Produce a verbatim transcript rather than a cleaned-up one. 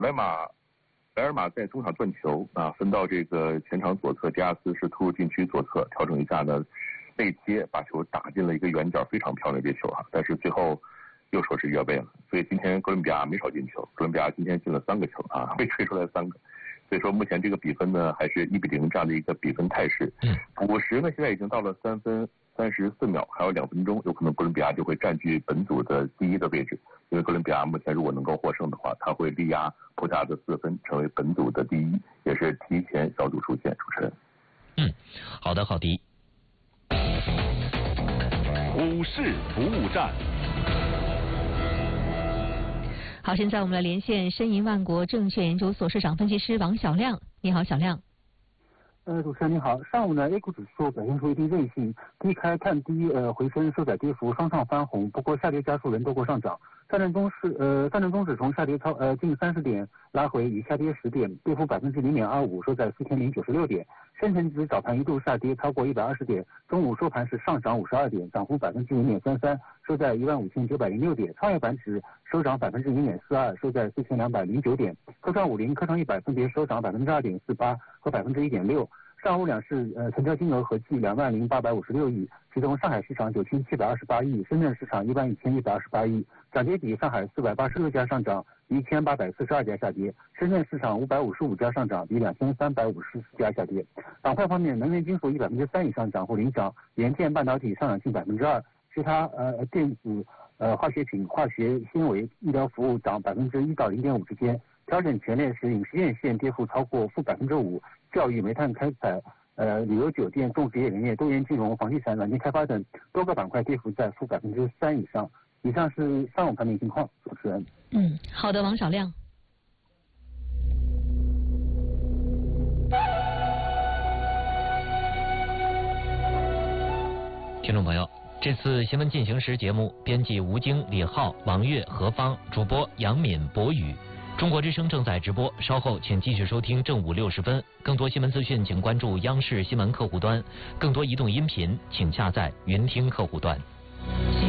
莱马莱尔马在中场断球啊，分到这个前场左侧，迪亚斯是突入禁区左侧，调整一下呢，内切把球打进了一个远角，非常漂亮的这球啊，但是最后又说是越位了，所以今天哥伦比亚没少进球，哥伦比亚今天进了三个球啊，被吹出来三个。所以说目前这个比分呢还是一比零这样的一个比分态势。补时呢现在已经到了三分三十四秒，还有两分钟，有可能哥伦比亚就会占据本组的第一的位置。因为哥伦比亚目前如果能够获胜的话，他会力压葡萄牙的四分，成为本组的第一，也是提前小组出线。主持人， 嗯，好的，郝迪。 股市服务站。 好，现在我们来连线申银万国证券研究所市场分析师王小亮。你好，小亮。 呃，主持人你好，上午呢 A 股指数表现出一定韧性，低开看低呃回升，收窄跌幅双上翻红，不过下跌家数仍多过上涨。上证综指呃上证综指从下跌超呃近三十点拉回，已下跌十点，跌幅百分之零点二五，收在四千零九十六点。深成指早盘一度下跌超过一百二十点，中午收盘是上涨五十二点，涨幅百分之零点三三，收在一万五千九百零六点。创业板指收涨百分之零点四二，收在四千两百零九点。科创五零、科创一百分别收涨百分之二点四八和百分之一点六。上午两市呃成交金额合计两万零八百五十六亿，其中上海市场九千七百二十八亿，深圳市场一万一千一百二十八亿。涨跌比，上海四百八十六家上涨，一千八百四十二家下跌；深圳市场五百五十五家上涨，比两千三百五十四家下跌。板块方面，能源金属以百分之三以上涨幅领涨，元件半导体上涨近百分之二，其他呃电子呃化学品、化学纤维、医疗服务涨百分之一到零点五之间。调整前列是影视院线跌幅超过负百分之五，教育、煤炭开采、呃旅游酒店、种植业林业、多元金融、房地产、软件开发等多个板块跌幅在负百分之三以上。以上是上午盘面情况，主持人。 嗯，好的，王小亮。 听众朋友，这次新闻进行时节目编辑吴京、李浩、王悦、何芳，主播杨敏、博宇。中国之声正在直播，稍后请继续收听正午六十分。更多新闻资讯，请关注央视新闻客户端；更多移动音频，请下载云听客户端。